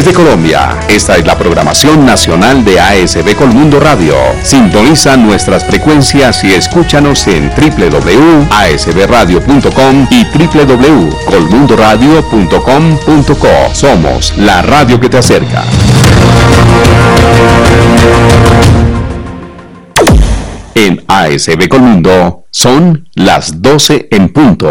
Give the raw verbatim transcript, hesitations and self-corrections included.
de Colombia. Esta es la programación nacional de A S B Colmundo Radio. Sintoniza nuestras frecuencias y escúchanos en doble u doble u doble u punto a s b radio punto com y doble u doble u doble u punto colmundo radio punto com punto co. Somos la radio que te acerca. En A S B Colmundo son las doce en punto.